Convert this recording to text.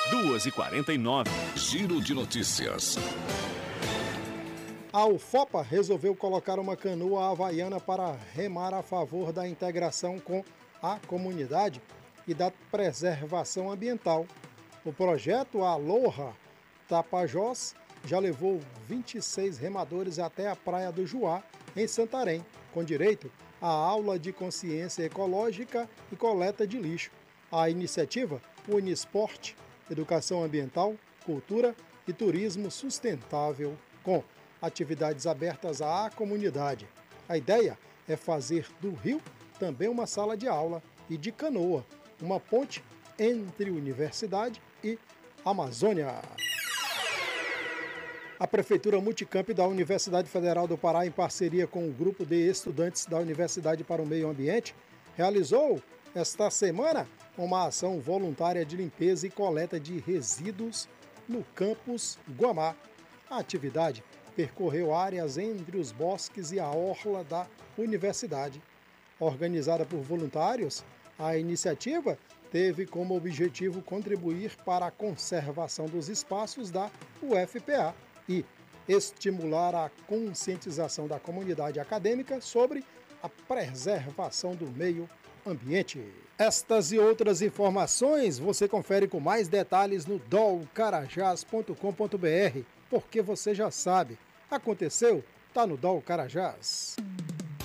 2h49. Giro de notícias. A UFOPA resolveu colocar uma canoa havaiana para remar a favor da integração com a comunidade e da preservação ambiental. O projeto Aloha Tapajós já levou 26 remadores até a Praia do Juá, em Santarém, com direito à aula de consciência ecológica e coleta de lixo. A iniciativa une esporte, educação ambiental, cultura e turismo sustentável, com atividades abertas à comunidade. A ideia é fazer do rio também uma sala de aula e de canoa, uma ponte entre universidade e Amazônia. A Prefeitura Multicamp da Universidade Federal do Pará, em parceria com o grupo de estudantes da Universidade para o Meio Ambiente, realizou esta semana uma ação voluntária de limpeza e coleta de resíduos no campus Guamá. A atividade percorreu áreas entre os bosques e a orla da universidade. Organizada por voluntários, a iniciativa teve como objetivo contribuir para a conservação dos espaços da UFPA e estimular a conscientização da comunidade acadêmica sobre a preservação do meio ambiente. Estas e outras informações você confere com mais detalhes no dolcarajás.com.br, porque você já sabe, aconteceu, tá no Dol Carajás.